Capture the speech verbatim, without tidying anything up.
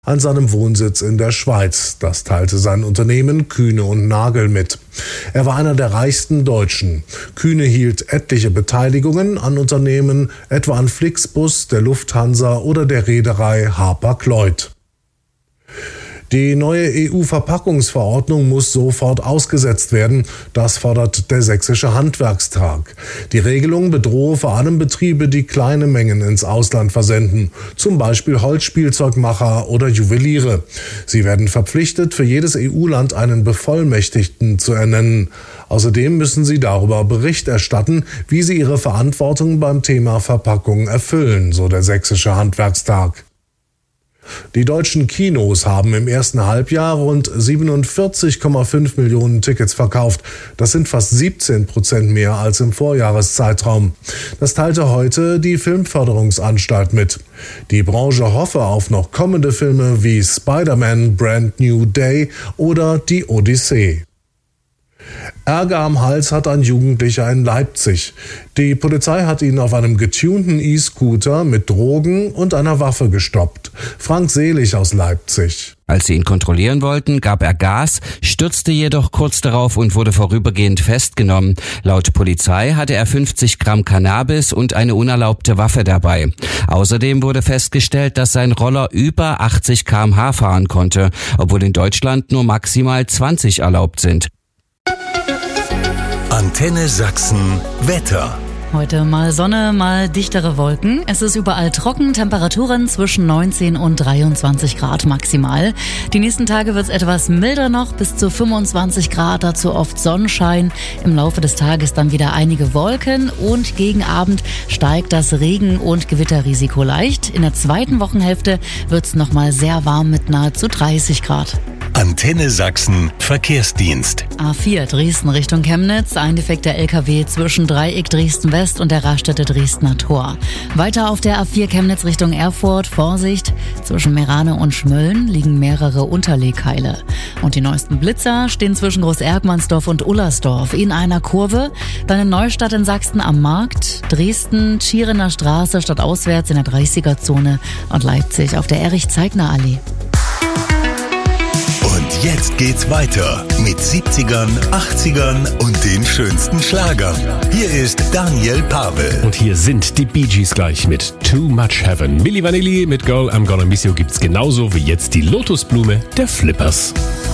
an seinem Wohnsitz in der Schweiz. Das teilte sein Unternehmen Kühne und Nagel mit. Er war einer der reichsten Deutschen. Kühne hielt etliche Beteiligungen an Unternehmen, etwa an Flixbus, der Lufthansa oder der Reederei Hapag-Lloyd. Die neue E U-Verpackungsverordnung muss sofort ausgesetzt werden. Das fordert der Sächsische Handwerkstag. Die Regelung bedrohe vor allem Betriebe, die kleine Mengen ins Ausland versenden, zum Beispiel Holzspielzeugmacher oder Juweliere. Sie werden verpflichtet, für jedes E U-Land einen Bevollmächtigten zu ernennen. Außerdem müssen sie darüber Bericht erstatten, wie sie ihre Verantwortung beim Thema Verpackung erfüllen, so der Sächsische Handwerkstag. Die deutschen Kinos haben im ersten Halbjahr rund siebenundvierzig Komma fünf Millionen Tickets verkauft. Das sind fast siebzehn Prozent mehr als im Vorjahreszeitraum. Das teilte heute die Filmförderungsanstalt mit. Die Branche hoffe auf noch kommende Filme wie Spider-Man Brand New Day oder Die Odyssee. Ärger am Hals hat ein Jugendlicher in Leipzig. Die Polizei hat ihn auf einem getunten E-Scooter mit Drogen und einer Waffe gestoppt. Frank Selig aus Leipzig. Als sie ihn kontrollieren wollten, gab er Gas, stürzte jedoch kurz darauf und wurde vorübergehend festgenommen. Laut Polizei hatte er fünfzig Gramm Cannabis und eine unerlaubte Waffe dabei. Außerdem wurde festgestellt, dass sein Roller über achtzig Kilometer pro Stunde fahren konnte, obwohl in Deutschland nur maximal zwanzig erlaubt sind. Antenne Sachsen Wetter. Heute mal Sonne, mal dichtere Wolken. Es ist überall trocken, Temperaturen zwischen neunzehn und dreiundzwanzig Grad maximal. Die nächsten Tage wird es etwas milder noch, bis zu fünfundzwanzig Grad, dazu oft Sonnenschein. Im Laufe des Tages dann wieder einige Wolken und gegen Abend steigt das Regen- und Gewitterrisiko leicht. In der zweiten Wochenhälfte wird es nochmal sehr warm mit nahezu dreißig Grad. Antenne Sachsen Verkehrsdienst. A vier Dresden Richtung Chemnitz, ein defekter L K W zwischen Dreieck Dresden West und der Raststätte Dresdner Tor. Weiter auf der A vier Chemnitz Richtung Erfurt, Vorsicht, zwischen Merane und Schmölln liegen mehrere Unterlegkeile. Und die neuesten Blitzer stehen zwischen Groß-Erkmannsdorf und Ullersdorf in einer Kurve. Dann in Neustadt in Sachsen am Markt, Dresden, Schierener Straße stadtauswärts in der dreißiger-Zone und Leipzig auf der Erich-Zeigner-Allee. Und jetzt geht's weiter mit siebzigern, achtzigern und den schönsten Schlagern. Hier ist Daniel Pavel. Und hier sind die Bee Gees gleich mit Too Much Heaven. Milli Vanilli mit Girl I'm Gonna Miss You gibt's genauso wie jetzt die Lotusblume der Flippers.